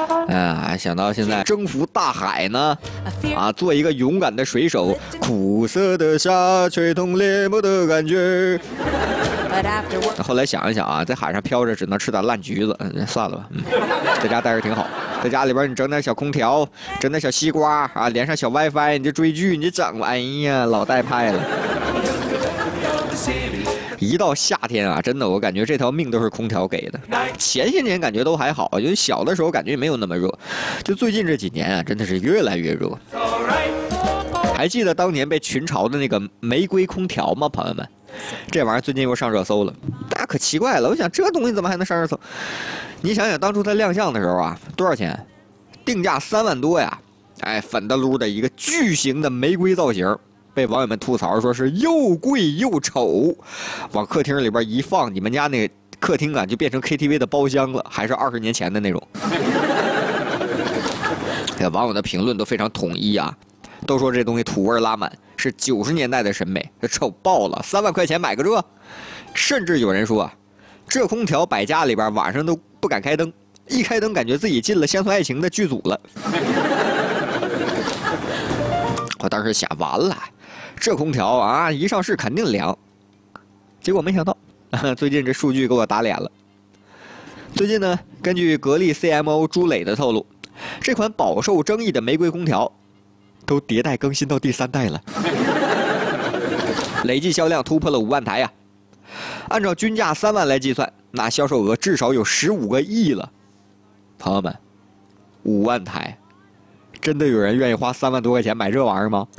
想到现在征服大海呢，做一个勇敢的水手，苦涩的沙吹痛裂目的感觉。后来想一想啊，在海上飘着只能吃点烂橘子，算了吧，在家待着挺好。在家里边你整点小空调，整点小西瓜啊，连上小 WiFi， 你就追剧，你整吧，哎呀，老带派了。一到夏天啊，真的我感觉这条命都是空调给的。前些年感觉都还好，因为小的时候感觉没有那么热，就最近这几年啊，真的是越来越热。还记得当年被群嘲的那个玫瑰空调吗，朋友们？这玩意儿最近又上热搜了，大家可奇怪了。我想这东西怎么还能上热搜？你想想当初它亮相的时候啊，多少钱？定价3万多呀！粉的噜的一个巨型的玫瑰造型。被网友们吐槽说是又贵又丑，往客厅里边一放，你们家那客厅啊就变成 KTV 的包厢了，还是20年前的那种。网友的评论都非常统一啊，都说这东西土味拉满，是90年代的审美，这丑爆了，3万块钱买个这，甚至有人说啊，这空调摆家里边晚上都不敢开灯，一开灯感觉自己进了《乡村爱情》的剧组了。我当时想，完了。这空调啊，一上市肯定凉，结果没想到，最近这数据给我打脸了。最近呢，根据格力 CMO 朱磊的透露，这款饱受争议的玫瑰空调，都迭代更新到第3代了，累计销量突破了5万台呀！按照均价3万来计算，那销售额至少有15个亿了。朋友们，5万台，真的有人愿意花3万多块钱买这玩意儿吗？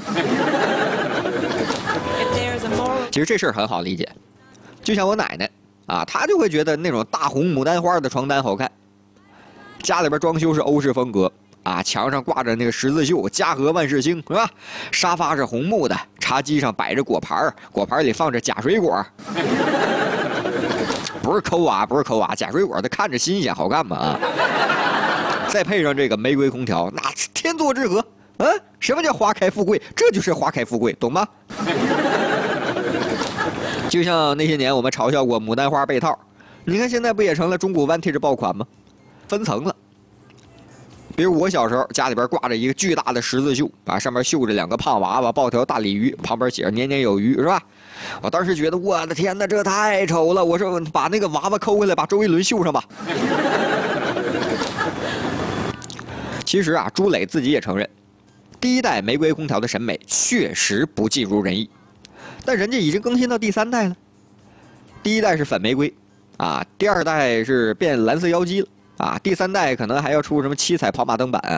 其实这事儿很好理解，就像我奶奶啊，她就会觉得那种大红牡丹花的床单好看。家里边装修是欧式风格啊，墙上挂着那个十字绣，家和万事兴，是吧？沙发是红木的，茶几上摆着果盘，果盘里放着假水果。不是抠啊，不是抠啊，假水果它看着新鲜好看嘛啊！再配上这个玫瑰空调，那天作之合。什么叫花开富贵？这就是花开富贵，懂吗？就像那些年我们嘲笑过牡丹花被套，你看现在不也成了中古 Vintage 爆款吗？分层了。比如我小时候家里边挂着一个巨大的十字绣啊，上面绣着2个胖娃娃抱条大鲤鱼，旁边写着年年有余，是吧？我当时觉得我的天哪，这太丑了！我说把那个娃娃抠回来，把周杰伦绣上吧。其实啊，朱磊自己也承认，第1代玫瑰空调的审美确实不尽如人意。但人家已经更新到第3代了，第1代是粉玫瑰，啊，第2代是变蓝色妖姬了，啊，第3代可能还要出什么7彩跑马灯版啊。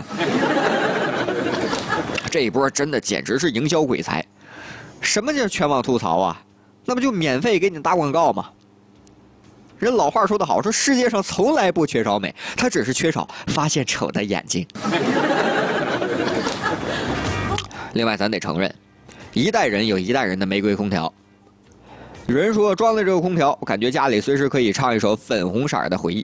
这一波真的简直是营销鬼才！什么叫全网吐槽啊？那不就免费给你打广告吗？人老话说得好，说世界上从来不缺少美，它只是缺少发现丑的眼睛。另外，咱得承认。1代人有1代人的玫瑰空调。有人说装了这个空调，我感觉家里随时可以唱一首粉红色的回忆。